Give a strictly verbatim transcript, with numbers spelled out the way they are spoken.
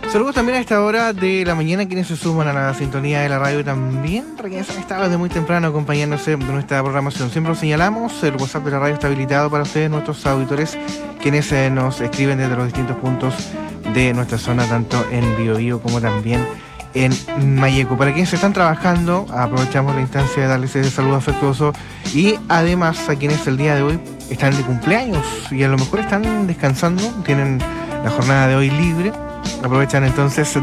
Saludos también a esta hora de la mañana quienes se suman a la sintonía de la radio también, quienes han estado desde muy temprano acompañándose de nuestra programación. Siempre lo señalamos, el WhatsApp de la radio está habilitado para ustedes, nuestros auditores, quienes eh, nos escriben desde los distintos puntos de nuestra zona, tanto en Biobío como también en Mayeco. Para quienes están trabajando, aprovechamos la instancia de darles ese saludo afectuoso y además a quienes el día de hoy están de cumpleaños y a lo mejor están descansando, tienen la jornada de hoy libre. Aprovechan entonces